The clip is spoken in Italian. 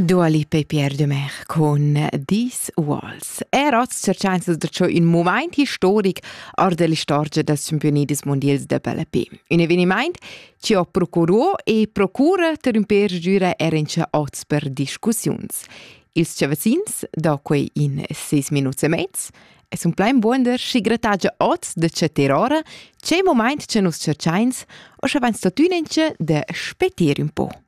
Dua Lipa e Pierre de Mer con These Walls. Roz cercains da ciò un moment historic or della storia des Campionats Mondials de Bellapè. Un eveniment ci ha procurò e procura ter un per giura erencha oz per discussions. Ils chavazins da quei in 6 minuti e mezz. Es un plein buonder schigratagia oz de ceterora, c'è moment che nos cercains o chavans da tunenche de spetir un po'.